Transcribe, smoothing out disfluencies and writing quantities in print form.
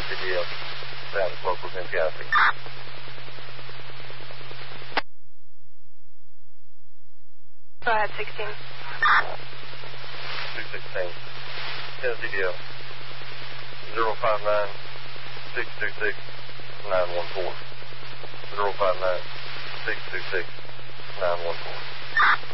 Tennessee DL. Status local Tennessee IC. Go ahead, 16. 216. Tennessee DL. 059 626 914. 059 626 914.